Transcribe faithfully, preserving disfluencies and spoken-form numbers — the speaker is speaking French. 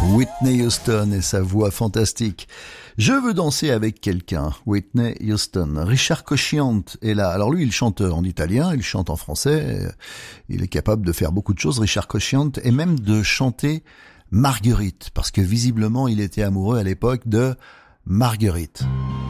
Whitney Houston et sa voix fantastique. Je veux danser avec quelqu'un, Whitney Houston. Richard Cosciante est là. Alors lui, il chante en italien, il chante en français. Il est capable de faire beaucoup de choses, Richard Cosciante, et même de chanter Marguerite, parce que visiblement, il était amoureux à l'époque de Marguerite.